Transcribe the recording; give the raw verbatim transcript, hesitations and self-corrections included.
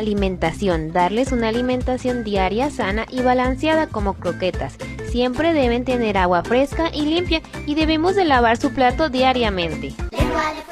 alimentación, darles una alimentación diaria sana y balanceada como croquetas. Siempre deben tener agua fresca y limpia y debemos de lavar su plato diariamente.